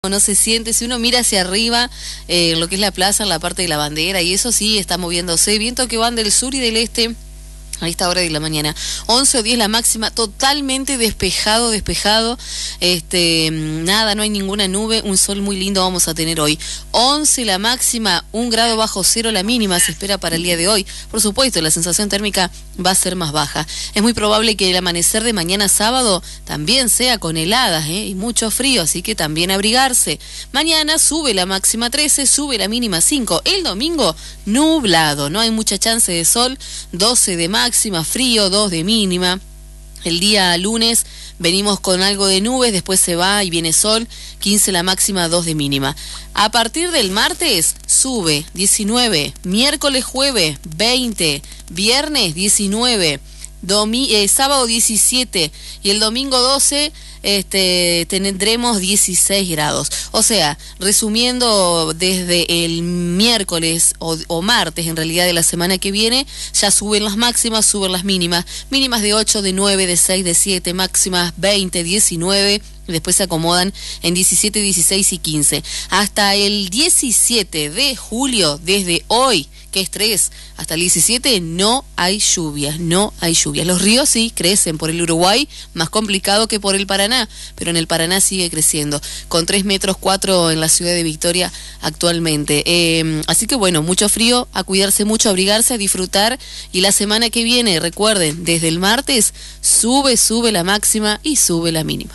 no se siente. Si uno mira hacia arriba, lo que es la plaza, en la parte de la bandera, y eso sí está moviéndose. Viento que van del sur y del este a esta hora de la mañana. 11 o 10 la máxima, totalmente despejado. Nada, no hay ninguna nube, un sol muy lindo vamos a tener hoy. 11 la máxima, 1 grado bajo cero la mínima se espera para el día de hoy. Por supuesto, la sensación térmica va a ser más baja. Es muy probable que el amanecer de mañana sábado también sea con heladas, y mucho frío, así que también abrigarse. Mañana sube la máxima 13, sube la mínima 5. El domingo nublado, no hay mucha chance de sol, 12 de máxima, frío, 2 de mínima. El día lunes venimos con algo de nubes, después se va y viene sol, 15 la máxima, 2 de mínima. A partir del martes sube 19, miércoles, jueves 20, viernes 19, sábado 17 y el domingo 12 tendremos 16 grados. O sea, resumiendo, desde el miércoles o martes en realidad de la semana que viene, ya suben las máximas, suben las mínimas. Mínimas de 8, de 9, de 6, de 7, máximas 20, 19, y después se acomodan en 17, 16 y 15. Hasta el 17 de julio, desde hoy, que es 3, hasta el 17, no hay lluvias. Los ríos sí crecen por el Uruguay, más complicado que por el Paraná, pero en el Paraná sigue creciendo, con 3,4 metros en la ciudad de Victoria actualmente. Así que bueno, mucho frío, a cuidarse mucho, a abrigarse, a disfrutar, y la semana que viene, recuerden, desde el martes, sube la máxima y sube la mínima.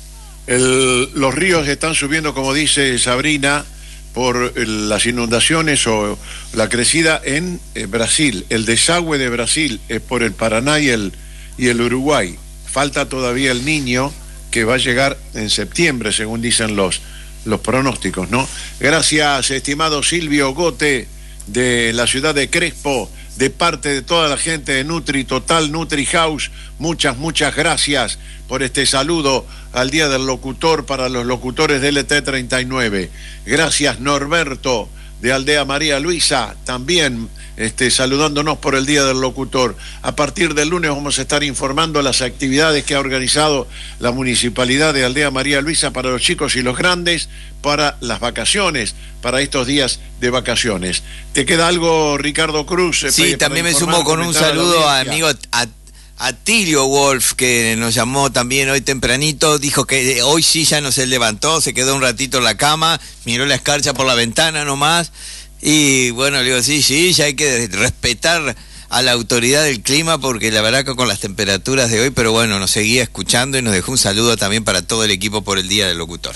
Los ríos están subiendo, como dice Sabrina, por las inundaciones o la crecida en Brasil. El desagüe de Brasil es por el Paraná y el Uruguay. Falta todavía el Niño, que va a llegar en septiembre, según dicen los pronósticos, ¿no? Gracias, estimado Silvio Gote, de la ciudad de Crespo, de parte de toda la gente de Nutri Total, Nutri House. Muchas gracias por este saludo al Día del Locutor para los locutores de LT39. Gracias, Norberto, de Aldea María Luisa, también saludándonos por el Día del Locutor. A partir del lunes vamos a estar informando las actividades que ha organizado la Municipalidad de Aldea María Luisa para los chicos y los grandes, para las vacaciones, para estos días de vacaciones. ¿Te queda algo, Ricardo Cruz? Sí, también me sumo con un saludo a amigo Atilio Wolf, que nos llamó también hoy tempranito. Dijo que hoy sí ya no se levantó, se quedó un ratito en la cama, miró la escarcha por la ventana nomás. Y bueno, le digo, sí, ya hay que respetar a la autoridad del clima, porque la verdad que con las temperaturas de hoy, pero bueno, nos seguía escuchando y nos dejó un saludo también para todo el equipo por el Día del Locutor.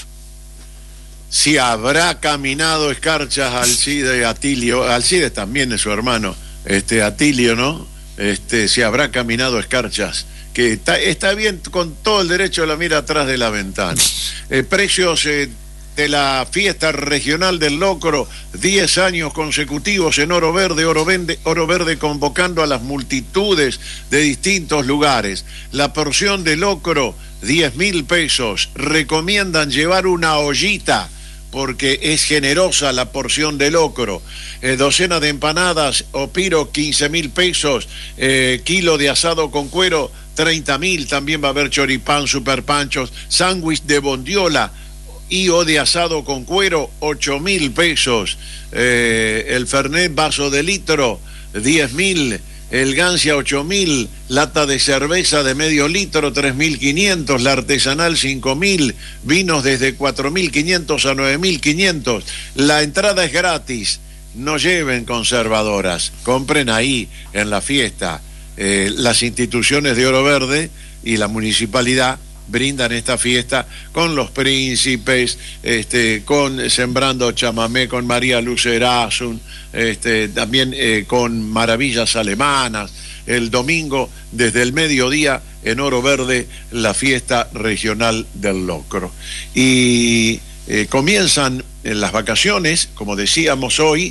Si habrá caminado escarchas Alcide Atilio, Alcide también es su hermano, Atilio, ¿no? Si habrá caminado escarchas, que está bien, con todo el derecho de la mira atrás de la ventana. Precios de la fiesta regional del locro, 10 años consecutivos en Oro Verde convocando a las multitudes de distintos lugares. La porción de locro, 10.000 pesos. Recomiendan llevar una ollita, porque es generosa la porción de locro. Docena de empanadas o piro, 15.000 pesos. Kilo de asado con cuero, 30.000. También va a haber choripán, superpanchos, sándwich de bondiola y o de asado con cuero, 8.000 pesos. El Fernet vaso de litro, 10.000. El Gancia, 8.000, lata de cerveza de medio litro, 3.500, la artesanal, 5.000, vinos desde 4.500 a 9.500. La entrada es gratis, no lleven conservadoras, compren ahí en la fiesta. Las instituciones de Oro Verde y la municipalidad brindan esta fiesta con los príncipes, con Sembrando Chamamé, con María Lucerazun, también con Maravillas Alemanas. El domingo, desde el mediodía, en Oro Verde, la fiesta regional del locro. Y comienzan las vacaciones, como decíamos hoy.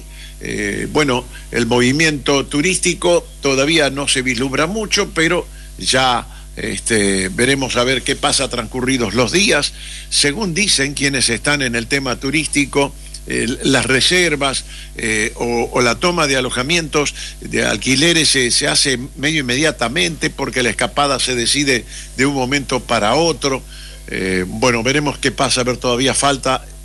El movimiento turístico todavía no se vislumbra mucho, pero ya veremos a ver qué pasa transcurridos los días. Según dicen quienes están en el tema turístico, las reservas o la toma de alojamientos, de alquileres, se hace medio inmediatamente, porque la escapada se decide de un momento para otro. Veremos qué pasa, a ver, todavía falta